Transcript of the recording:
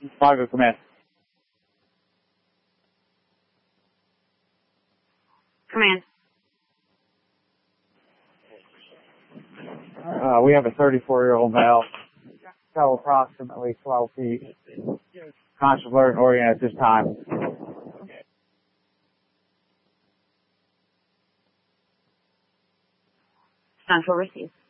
Margaret, come in. Come in. We have a 34-year-old male, fell approximately 12 feet, conscious, alert, and oriented at this time. Central receive.